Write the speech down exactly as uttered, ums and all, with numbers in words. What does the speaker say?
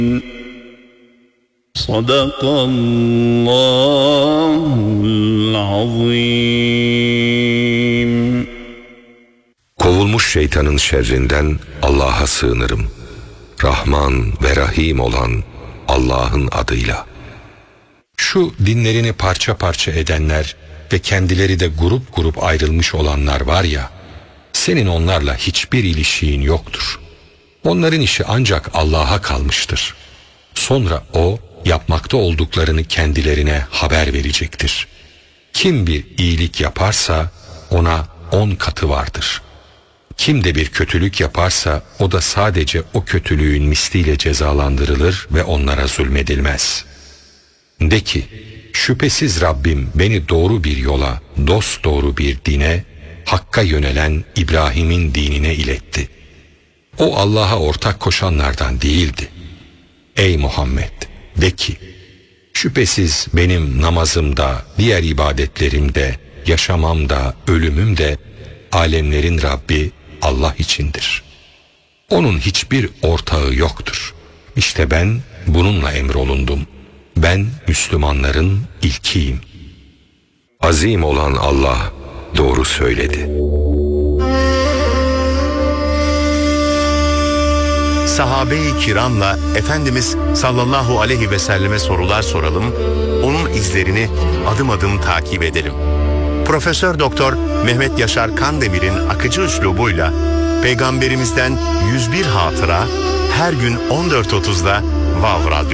Sadakallahul azim. Kovulmuş şeytanın şerrinden Allah'a sığınırım. Rahman ve Rahim olan Allah'ın adıyla. Şu dinlerini parça parça edenler ve kendileri de grup grup ayrılmış olanlar var ya, senin onlarla hiçbir ilişiğin yoktur. Onların işi ancak Allah'a kalmıştır. Sonra O, yapmakta olduklarını kendilerine haber verecektir. Kim bir iyilik yaparsa ona on katı vardır. Kim de bir kötülük yaparsa o da sadece o kötülüğün misliyle cezalandırılır ve onlara zulmedilmez. De ki, şüphesiz Rabbim beni doğru bir yola, dosdoğru bir dine, Hakk'a yönelen İbrahim'in dinine iletti. O Allah'a ortak koşanlardan değildi. Ey Muhammed, de ki, şüphesiz benim namazımda, diğer ibadetlerimde, yaşamamda, ölümümde, alemlerin Rabbi Allah içindir. Onun hiçbir ortağı yoktur. İşte ben bununla emrolundum. Ben Müslümanların ilkiyim. Azim olan Allah doğru söyledi. Sahabe-i kiramla Efendimiz sallallahu aleyhi ve selleme sorular soralım, onun izlerini adım adım takip edelim. Profesör Doktor Mehmet Yaşar Kandemir'in akıcı üslubuyla Peygamberimizden yüz bir hatıra her gün on dört otuzda Vav Radyo.